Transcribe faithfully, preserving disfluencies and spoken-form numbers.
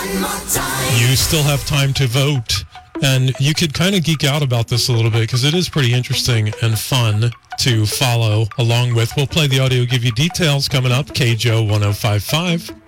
one more time. You still have time to vote. And you could kind of geek out about this a little bit because it is pretty interesting and fun to follow along with. We'll play the audio, give you details coming up. K J O one oh five five.